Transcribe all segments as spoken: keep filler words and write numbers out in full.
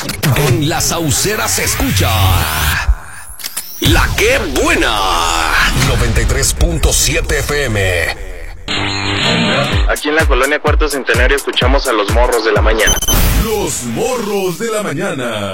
En La Saucera se escucha La Que Buena. noventa y tres punto siete F M. Aquí en la colonia Cuarto Centenario escuchamos a los morros de la mañana. Los morros de la mañana.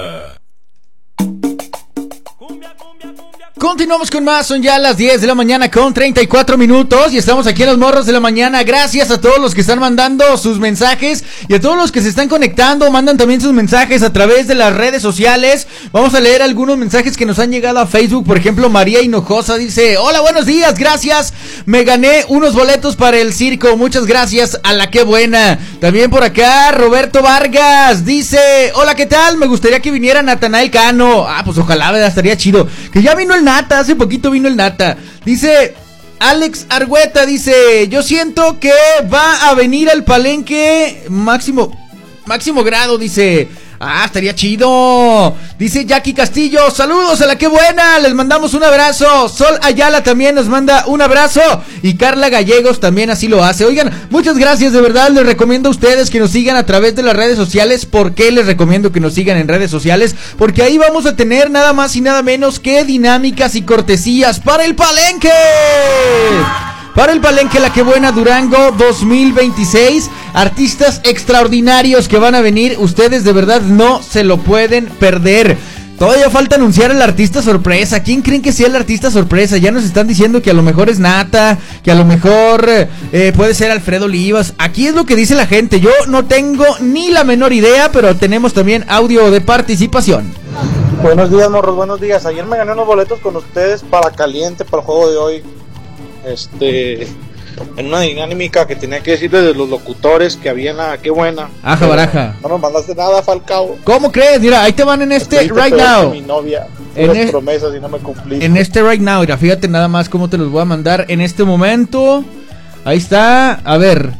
Continuamos con más, son ya las diez de la mañana con treinta y cuatro minutos y estamos aquí en Los Morros de la Mañana. Gracias a todos los que están mandando sus mensajes y a todos los que se están conectando, mandan también sus mensajes a través de las redes sociales. Vamos a leer algunos mensajes que nos han llegado a Facebook. Por ejemplo, María Hinojosa dice: hola, buenos días, gracias, me gané unos boletos para el circo, muchas gracias a La Que Buena. También por acá Roberto Vargas dice: hola, ¿qué tal? Me gustaría que viniera Natanael Cano. Ah, pues ojalá, ¿verdad? Estaría chido. Que ya vino el Nata, hace poquito vino el Nata. Dice Alex Argüeta, dice: yo siento que va a venir al Palenque Máximo Máximo Grado, dice. Ah, estaría chido. Dice Jackie Castillo: saludos a La Que Buena, les mandamos un abrazo. Sol Ayala también nos manda un abrazo. Y Carla Gallegos también así lo hace. Oigan, muchas gracias, de verdad. Les recomiendo a ustedes que nos sigan a través de las redes sociales. ¿Por qué les recomiendo que nos sigan en redes sociales? Porque ahí vamos a tener nada más y nada menos que dinámicas y cortesías para el Palenque. Para el Palenque La Que Buena Durango dos mil veintiséis, artistas extraordinarios que van a venir, ustedes de verdad no se lo pueden perder. Todavía falta anunciar al artista sorpresa. ¿Quién creen que sea el artista sorpresa? Ya nos están diciendo que a lo mejor es Nata, que a lo mejor eh, puede ser Alfredo Olivas. Aquí es lo que dice la gente, yo no tengo ni la menor idea, pero tenemos también audio de participación. Buenos días, morros, buenos días. Ayer me gané unos boletos con ustedes para Caliente, para el juego de hoy. Este, en una dinámica que tenía que decirle de los locutores que había en La Que Buena. Aja baraja. No nos mandaste nada, Falcao. ¿Cómo crees? Mira, ahí te van en este right now. Mi novia, en las es... promesas y no me cumpliste. En este right now, mira, fíjate nada más cómo te los voy a mandar en este momento. Ahí está, a ver.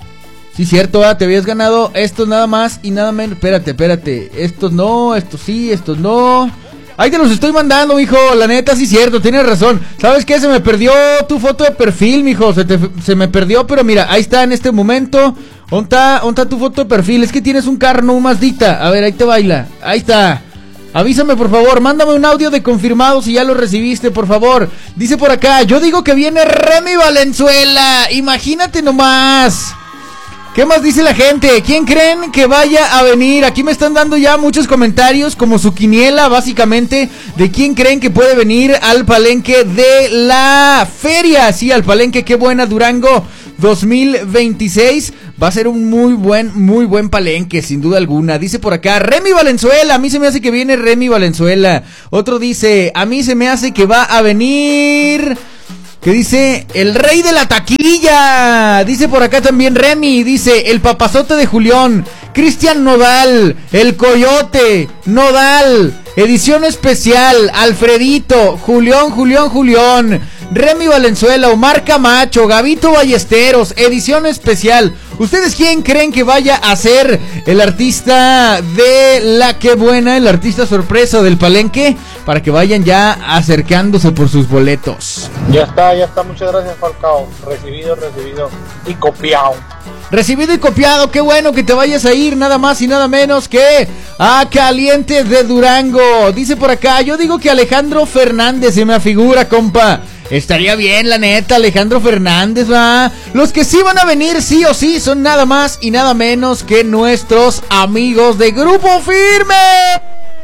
Sí, cierto, ¿eh? Te habías ganado estos nada más y nada menos. Espérate, espérate. Estos no, estos sí, estos no. Ahí te los estoy mandando, mijo, la neta, sí cierto, tienes razón. ¿Sabes qué? Se me perdió tu foto de perfil, mijo, se, te, se me perdió, pero mira, ahí está en este momento. ¿Dónde está, dónde está tu foto de perfil? Es que tienes un carro, no más dicta. A ver, ahí te baila, ahí está. Avísame, por favor, mándame un audio de confirmado si ya lo recibiste, por favor. Dice por acá, yo digo que viene Remy Valenzuela, imagínate nomás. ¿Qué más dice la gente? ¿Quién creen que vaya a venir? Aquí me están dando ya muchos comentarios, como su quiniela, básicamente, de quién creen que puede venir al Palenque de la feria. Sí, al Palenque Que Buena Durango dos mil veintiséis. Va a ser un muy buen, muy buen palenque, sin duda alguna. Dice por acá, Remy Valenzuela, a mí se me hace que viene Remy Valenzuela. Otro dice, a mí se me hace que va a venir... ¿Qué dice? El rey de la taquilla. Dice por acá también Remy. Dice el papazote de Julián, Cristian Nodal, el Coyote, Nodal, edición especial, Alfredito, Julián, Julián, Julián, Remy Valenzuela, Omar Camacho, Gabito Ballesteros, edición especial. ¿Ustedes quién creen que vaya a ser el artista de La Que Buena, el artista sorpresa del Palenque? Para que vayan ya acercándose por sus boletos. Ya está, ya está, muchas gracias, Falcao. Recibido, recibido y copiado. Recibido y copiado, qué bueno que te vayas a ir nada más y nada menos que a Caliente de Durango. Dice por acá, yo digo que Alejandro Fernández se me afigura, compa. Estaría bien, la neta, Alejandro Fernández, va. Los que sí van a venir sí o sí son nada más y nada menos que nuestros amigos de Grupo Firme.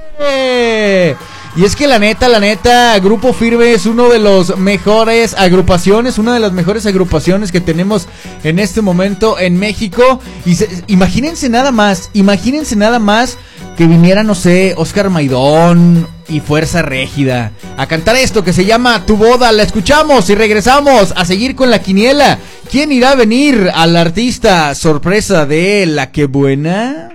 Y es que la neta, la neta, Grupo Firme es uno de los mejores agrupaciones, una de las mejores agrupaciones que tenemos en este momento en México. Y se, imagínense nada más, imagínense nada más que viniera, no sé, Oscar Maidón y Fuerza Régida a cantar esto que se llama Tu Boda. La escuchamos y regresamos a seguir con la quiniela. ¿Quién irá a venir al artista sorpresa de La Que Buena?